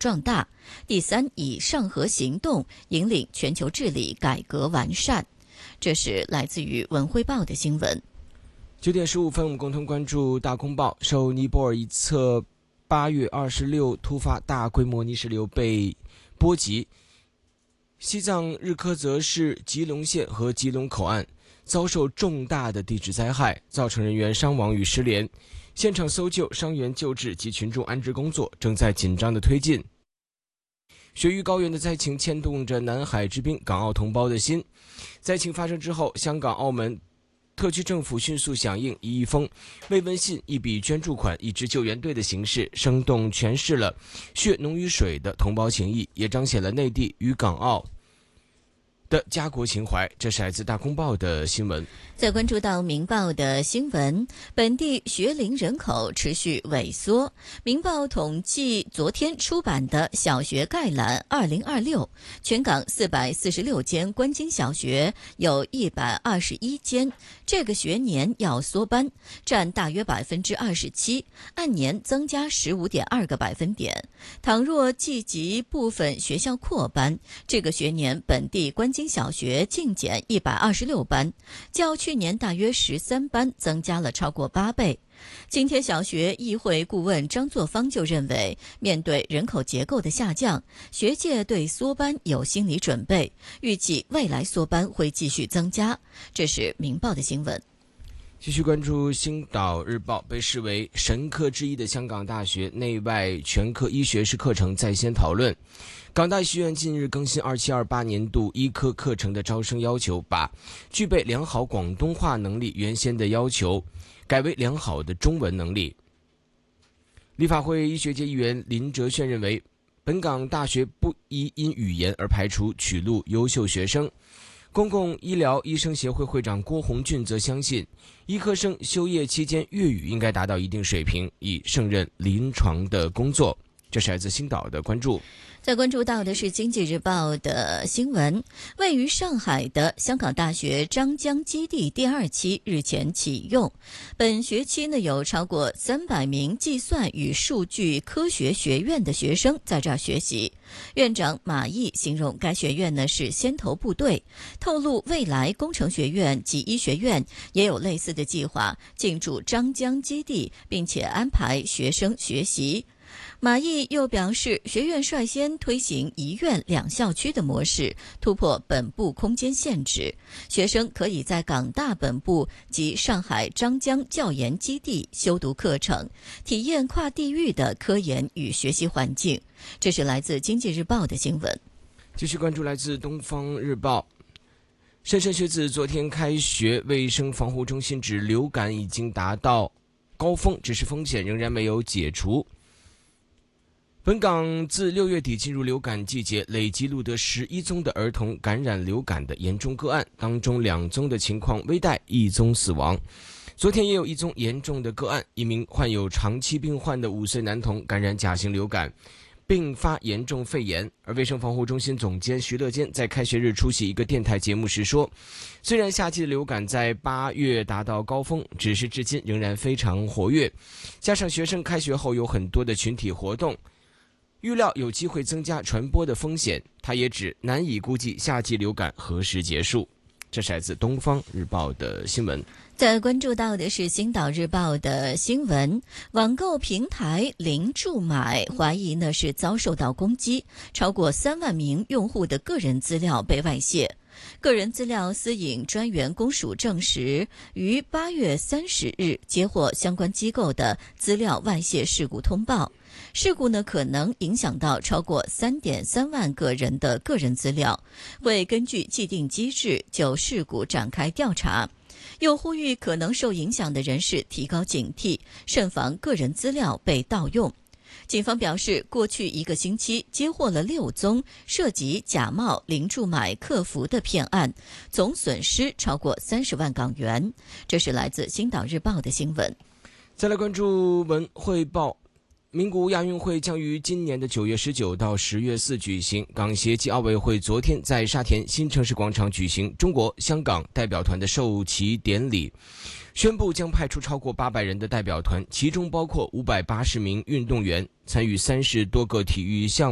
壮大；第三，以上合行动引领全球治理改革完善。这是来自于文汇报的新闻。 9点15分，我们共同关注大公报。受尼泊尔一侧8月26突发大规模泥石流被波及，西藏日喀则市吉隆县和吉隆口岸遭受重大的地质灾害，造成人员伤亡与失联。现场搜救、伤员救治及群众安置工作正在紧张地推进。雪域高原的灾情牵动着南海之滨港澳同胞的心。灾情发生之后，香港、澳门特区政府迅速响应，以一封慰问信、一笔捐助款、一支救援队的形式，生动诠释了血浓于水的同胞情谊，也彰显了内地与港澳的家国情怀。这是来自大公报的新闻。 再关注到明报的新闻，本地学龄人口持续萎缩。明报统计昨天出版的小学概览2026，全港446间官津小学有121间，这个学年要缩班，占大约27%，按年增加15.2个百分点。倘若计及部分学校扩班，这个学年本地官津小学净减126班，较去年大约13班增加了超过8倍。津贴小学议会顾问张作芳就认为，面对人口结构的下降，学界对缩班有心理准备，预计未来缩班会继续增加。这是明报的新闻。 继续关注《星岛日报》，被视为神课之一的香港大学内外全科医学士课程在先讨论。港大医学院近日更新27-28年度医科课程的招生要求，把具备良好广东话能力原先的要求改为良好的中文能力。立法会医学界议员林哲炫认为，本港大学不宜因语言而排除取录优秀学生。公共医疗医生协会会长郭红俊则相信，医科生修业期间粤语应该达到一定水平，以胜任临床的工作。这是来自星岛的关注。 再关注到的是《经济日报》的新闻，位于上海的香港大学张江基地第2期日前启用。本学期呢，有超过300名计算与数据科学学院的学生在这儿学习。院长马毅形容该学院呢是先头部队，透露未来工程学院及医学院也有类似的计划进驻张江基地，并且安排学生学习。马毅又表示，学院率先推行一院2校区的模式，突破本部空间限制，学生可以在港大本部及上海张江教研基地修读课程，体验跨地域的科研与学习环境。这是来自《经济日报》的新闻。 继续关注来自《东方日报》。莘莘学子昨天开学，卫生防护中心指流感已经达到高峰，只是风险仍然没有解除。本港自6月底进入流感季节，累计录得11宗的儿童感染流感的严重个案，当中2宗的情况危殆，1宗死亡。昨天也有1宗严重的个案，一名患有长期病患的5岁男童感染甲型流感，并发严重肺炎。而卫生防护中心总监徐乐坚在开学日出席一个电台节目时说，虽然夏季的流感在8月达到高峰，只是至今仍然非常活跃，加上学生开学后有很多的群体活动，预料有机会增加传播的风险。他也指难以估计夏季流感何时结束。这是来自《东方日报》的新闻。 再关注到的是《星岛日报》的新闻，网购平台零驻买怀疑呢是遭受到攻击，超过3万名用户的个人资料被外泄。个人资料私隐专员公署证实，于8月30日接获相关机构的资料外泄事故通报。事故呢可能影响到超过3.3万个人的个人资料，会根据既定机制就事故展开调查。又呼吁可能受影响的人士提高警惕，慎防个人资料被盗用。警方表示，过去1个星期接获了6宗涉及假冒零驻买客服的骗案，总损失超过30万港元。这是来自《星岛日报》的新闻。 再来关注文汇报。名古屋亚运会将于今年的9月19到10月4举行。港协暨奥委会昨天在沙田新城市广场举行中国香港代表团的授旗典礼，宣布将派出超过800人的代表团，其中包括580名运动员，参与30多个体育项目。